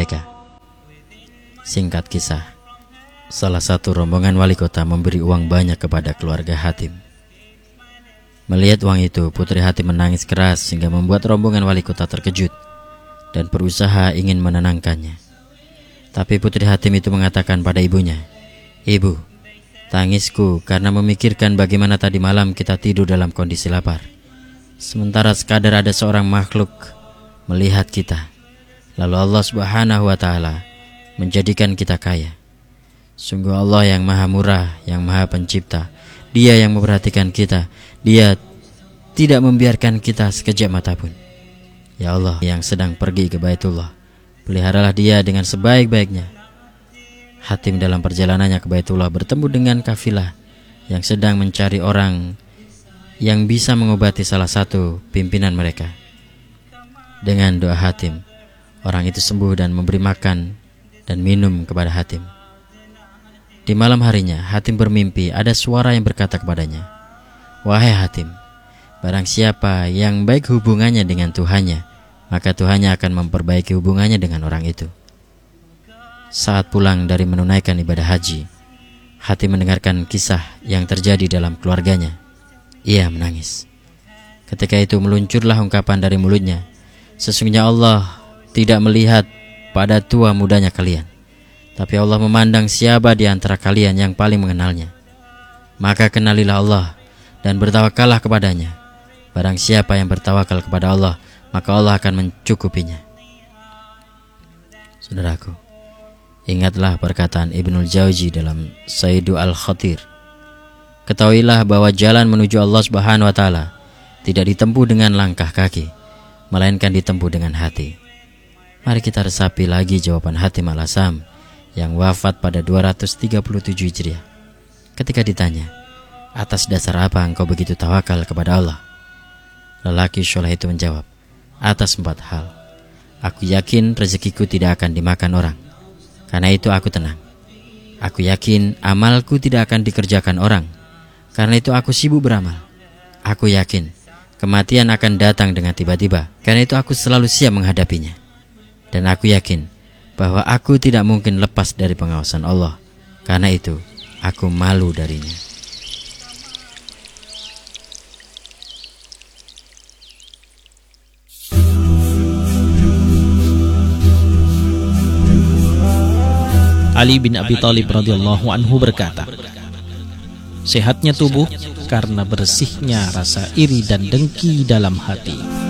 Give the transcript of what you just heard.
mereka. Singkat kisah, salah satu rombongan wali kota memberi uang banyak kepada keluarga Hatim. Melihat uang itu, Putri Hatim menangis keras sehingga membuat rombongan wali kota terkejut dan berusaha ingin menenangkannya. Tapi Putri Hatim itu mengatakan pada ibunya, "Ibu, tangisku karena memikirkan bagaimana tadi malam kita tidur dalam kondisi lapar. Sementara sekadar ada seorang makhluk melihat kita. Lalu Allah Subhanahu wa Ta'ala menjadikan kita kaya. Sungguh Allah yang maha murah, yang maha pencipta. Dia yang memperhatikan kita. Dia tidak membiarkan kita sekejap mata pun. Ya Allah yang sedang pergi ke Baitullah, peliharalah dia dengan sebaik-baiknya." Hatim dalam perjalanannya ke Baitullah bertemu dengan kafilah yang sedang mencari orang yang bisa mengobati salah satu pimpinan mereka. Dengan doa Hatim, orang itu sembuh dan memberi makan dan minum kepada Hatim. Di malam harinya, Hatim bermimpi ada suara yang berkata kepadanya, "Wahai Hatim, barang siapa yang baik hubungannya dengan Tuhannya, maka Tuhannya akan memperbaiki hubungannya dengan orang itu." Saat pulang dari menunaikan ibadah haji, Hatim mendengarkan kisah yang terjadi dalam keluarganya. Ia menangis. Ketika itu meluncurlah ungkapan dari mulutnya, "Sesungguhnya Allah tidak melihat pada tua mudanya kalian, tapi Allah memandang siapa di antara kalian yang paling mengenalnya. Maka kenalilah Allah dan bertawakallah kepadanya. Barang siapa yang bertawakal kepada Allah, maka Allah akan mencukupinya." Saudaraku, ingatlah perkataan Ibnul Jauzi dalam Sayyidu Al-Khatir. Ketahuilah bahwa jalan menuju Allah Subhanahu wa Ta'ala tidak ditempuh dengan langkah kaki, melainkan ditempuh dengan hati. Mari kita resapi lagi jawaban Hatim al-Asam yang wafat pada 237 Hijriah. Ketika ditanya, "Atas dasar apa engkau begitu tawakal kepada Allah?" Lelaki soleh itu menjawab, "Atas 4 hal. Aku yakin rezekiku tidak akan dimakan orang, karena itu aku tenang. Aku yakin amalku tidak akan dikerjakan orang, karena itu aku sibuk beramal. Aku yakin kematian akan datang dengan tiba-tiba, karena itu aku selalu siap menghadapinya. Dan aku yakin bahwa aku tidak mungkin lepas dari pengawasan Allah, karena itu aku malu darinya." Ali bin Abi Thalib radhiyallahu anhu berkata, "Sehatnya tubuh karena bersihnya rasa iri dan dengki dalam hati."